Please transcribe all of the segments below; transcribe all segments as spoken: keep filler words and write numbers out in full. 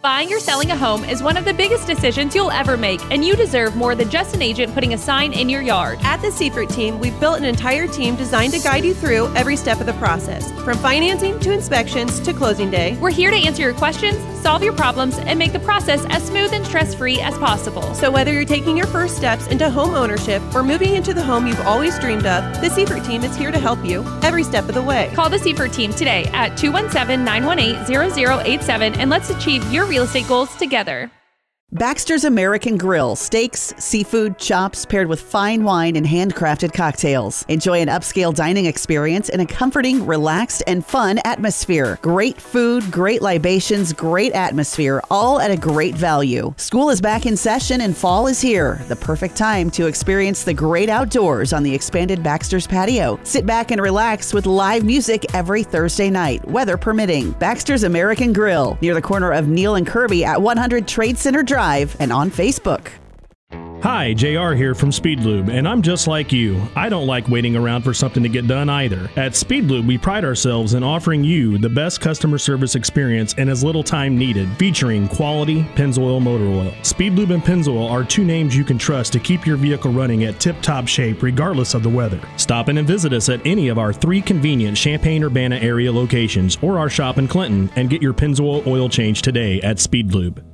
Buying or selling a home is one of the biggest decisions you'll ever make, and you deserve more than just an agent putting a sign in your yard. At the Seifert team, we've built an entire team designed to guide you through every step of the process, from financing to inspections to closing day. We're here to answer your questions, solve your problems, and make the process as smooth and stress-free as possible. So whether you're taking your first steps into home ownership or moving into the home you've always dreamed of, the Seifert team is here to help you every step of the way. Call the Seifert team today at two one seven, nine one eight, zero zero eight seven and let's achieve your real estate goals together. Baxter's American Grill, steaks, seafood, chops paired with fine wine and handcrafted cocktails. Enjoy an upscale dining experience in a comforting, relaxed, and fun atmosphere. Great food, great libations, great atmosphere, all at a great value. School is back in session and fall is here. The perfect time to experience the great outdoors on the expanded Baxter's patio. Sit back and relax with live music every Thursday night, weather permitting. Baxter's American Grill, near the corner of Neal and Kirby at one hundred Trade Center Drive and on Facebook. Hi, J R here from Speedlube, and I'm just like you. I don't like waiting around for something to get done either. At Speedlube, we pride ourselves in offering you the best customer service experience in as little time needed, featuring quality Pennzoil motor oil. Speedlube and Pennzoil are two names you can trust to keep your vehicle running at tip-top shape regardless of the weather. Stop in and visit us at any of our three convenient Champaign-Urbana area locations or our shop in Clinton and get your Pennzoil oil change today at Speedlube.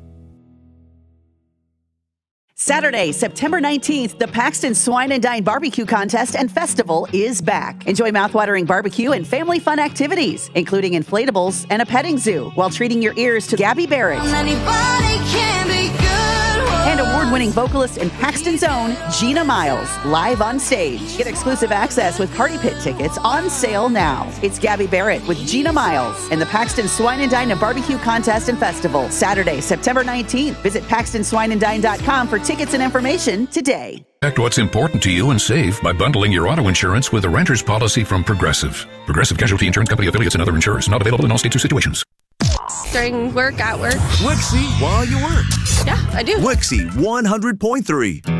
Saturday, September nineteenth, the Paxton Swine and Dine Barbecue Contest and Festival is back. Enjoy mouthwatering barbecue and family fun activities, including inflatables and a petting zoo, while treating your ears to Gabby Barrett and award-winning vocalist and Paxton's own Gina Miles, live on stage. Get exclusive access with Party Pit tickets on sale now. It's Gabby Barrett with Gina Miles and the Paxton Swine and Dine Barbecue Contest and Festival, Saturday, September nineteenth. Visit paxton swine and dine dot com for tickets and information today. Protect what's important to you and save by bundling your auto insurance with a renter's policy from Progressive. Progressive Casualty Insurance Company affiliates and other insurers. Not available in all states or situations. During work, at work. Wixie while you work. Yeah, I do. Wixie one hundred point three.